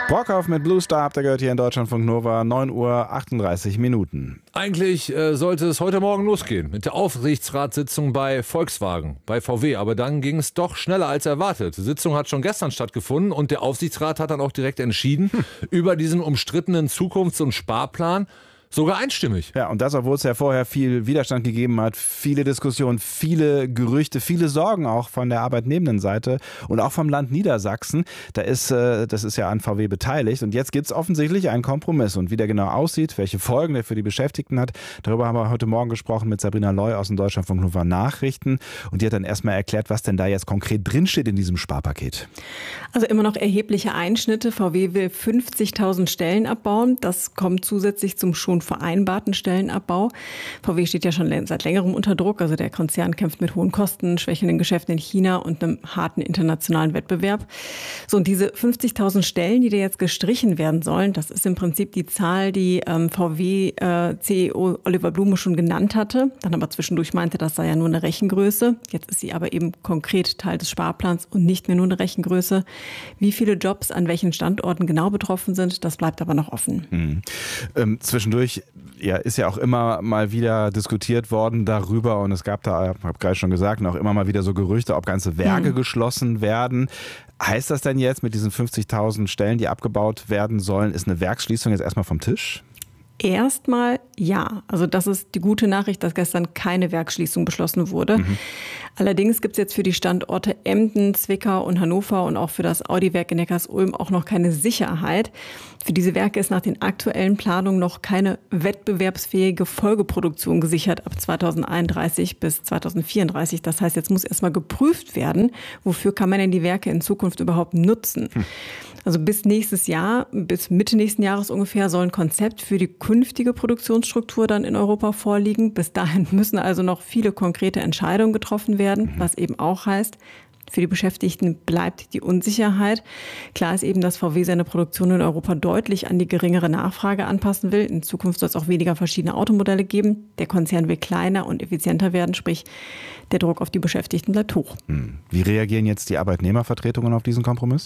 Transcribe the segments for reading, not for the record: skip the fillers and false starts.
Brockhoff mit Blue Star habt ihr gehört hier in Deutschlandfunk Nova, 9:38 Uhr. Eigentlich sollte es heute Morgen losgehen mit der Aufsichtsratssitzung bei Volkswagen, bei VW. Aber dann ging es doch schneller als erwartet. Die Sitzung hat schon gestern stattgefunden und der Aufsichtsrat hat dann auch direkt entschieden über diesen umstrittenen Zukunfts- und Sparplan. Sogar einstimmig. Ja, und das, obwohl es ja vorher viel Widerstand gegeben hat, viele Diskussionen, viele Gerüchte, viele Sorgen auch von der arbeitnehmenden Seite und auch vom Land Niedersachsen. Das ist ja an VW beteiligt und jetzt gibt es offensichtlich einen Kompromiss. Und wie der genau aussieht, welche Folgen der für die Beschäftigten hat, darüber haben wir heute Morgen gesprochen mit Sabrina Loy aus den Deutschlandfunk Nova Nachrichten. Und die hat dann erstmal erklärt, was denn da jetzt konkret drinsteht in diesem Sparpaket. Also immer noch erhebliche Einschnitte. VW will 50.000 Stellen abbauen. Das kommt zusätzlich zum schon vereinbarten Stellenabbau. VW steht ja schon seit längerem unter Druck. Also der Konzern kämpft mit hohen Kosten, schwächenden Geschäften in China und einem harten internationalen Wettbewerb. So, und diese 50.000 Stellen, die da jetzt gestrichen werden sollen, das ist im Prinzip die Zahl, die VW-CEO Oliver Blume schon genannt hatte. Dann aber zwischendurch meinte, das sei ja nur eine Rechengröße. Jetzt ist sie aber eben konkret Teil des Sparplans und nicht mehr nur eine Rechengröße. Wie viele Jobs an welchen Standorten genau betroffen sind, das bleibt aber noch offen. Zwischendurch ist ja auch immer mal wieder diskutiert worden darüber und es gab da, ich habe gerade schon gesagt, auch immer mal wieder so Gerüchte, ob ganze Werke geschlossen werden. Heißt das denn jetzt mit diesen 50.000 Stellen, die abgebaut werden sollen, ist eine Werksschließung jetzt erstmal vom Tisch? Erstmal ja. Also das ist die gute Nachricht, dass gestern keine Werksschließung beschlossen wurde. Allerdings gibt es jetzt für die Standorte Emden, Zwickau und Hannover und auch für das Audi-Werk in Neckarsulm auch noch keine Sicherheit. Für diese Werke ist nach den aktuellen Planungen noch keine wettbewerbsfähige Folgeproduktion gesichert ab 2031 bis 2034. Das heißt, jetzt muss erstmal geprüft werden, wofür kann man denn die Werke in Zukunft überhaupt nutzen. Also bis nächstes Jahr, bis Mitte nächsten Jahres ungefähr, soll ein Konzept für die künftige Produktionsstruktur dann in Europa vorliegen. Bis dahin müssen also noch viele konkrete Entscheidungen getroffen werden, was eben auch heißt, für die Beschäftigten bleibt die Unsicherheit. Klar ist eben, dass VW seine Produktion in Europa deutlich an die geringere Nachfrage anpassen will. In Zukunft soll es auch weniger verschiedene Automodelle geben. Der Konzern will kleiner und effizienter werden, sprich der Druck auf die Beschäftigten bleibt hoch. Wie reagieren jetzt die Arbeitnehmervertretungen auf diesen Kompromiss?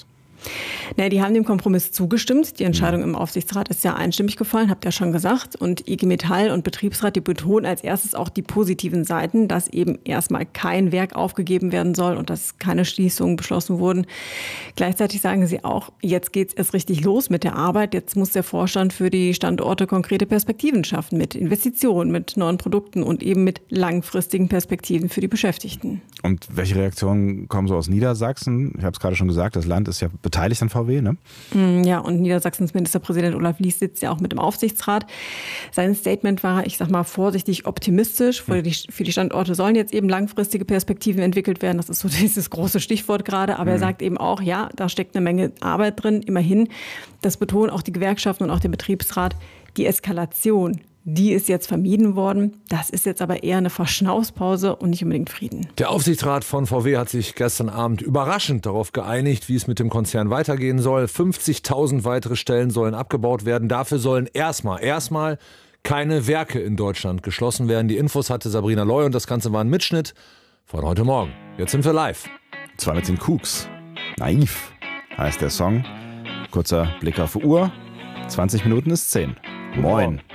Na, die haben dem Kompromiss zugestimmt. Die Entscheidung im Aufsichtsrat ist ja einstimmig gefallen, habt ihr ja schon gesagt. Und IG Metall und Betriebsrat, die betonen als erstes auch die positiven Seiten, dass eben erstmal kein Werk aufgegeben werden soll und dass keine Schließungen beschlossen wurden. Gleichzeitig sagen sie auch, jetzt geht's erst richtig los mit der Arbeit. Jetzt muss der Vorstand für die Standorte konkrete Perspektiven schaffen mit Investitionen, mit neuen Produkten und eben mit langfristigen Perspektiven für die Beschäftigten. Und welche Reaktionen kommen so aus Niedersachsen? Ich habe es gerade schon gesagt, das Land ist ja beteiligt an VW, ne? Ja, und Niedersachsens Ministerpräsident Olaf Lies sitzt ja auch mit im Aufsichtsrat. Sein Statement war, ich sag mal, vorsichtig optimistisch. Für die Standorte sollen jetzt eben langfristige Perspektiven entwickelt werden. Das ist so dieses große Stichwort gerade. Aber er sagt eben auch, ja, da steckt eine Menge Arbeit drin. Immerhin, das betonen auch die Gewerkschaften und auch der Betriebsrat, die Eskalation, die ist jetzt vermieden worden. Das ist jetzt aber eher eine Verschnaufspause und nicht unbedingt Frieden. Der Aufsichtsrat von VW hat sich gestern Abend überraschend darauf geeinigt, wie es mit dem Konzern weitergehen soll. 50.000 weitere Stellen sollen abgebaut werden. Dafür sollen erstmal keine Werke in Deutschland geschlossen werden. Die Infos hatte Sabrina Loy und das Ganze war ein Mitschnitt von heute Morgen. Jetzt sind wir live. Zwar mit den Cooks. Naiv heißt der Song. Kurzer Blick auf die Uhr. 20 Minuten ist 10. Moin.